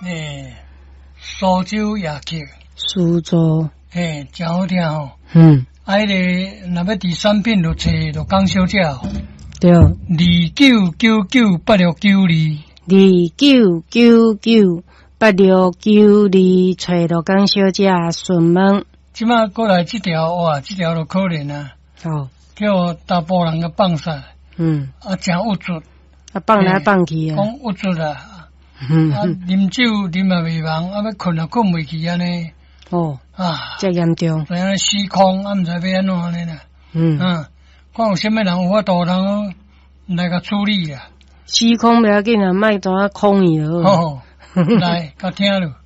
苏州夜曲， 苏州， 真好听吼。迄个若要第三品就找就江小姐哦。 对。299982，299982，找到江小姐询问。 即马过来这条哇，这条就可怜啊。叫大波人个放杀。真有助。 放来放去啊。 讲有助啊。啉酒啉也袂忘，要困也困袂去安尼。 真严重。 怎样失控，毋知要安怎安尼啦。看有啥物人有法度通来甲处理啊。 失控不要紧啊，莫当啊抗议咯。 来，甲听咯。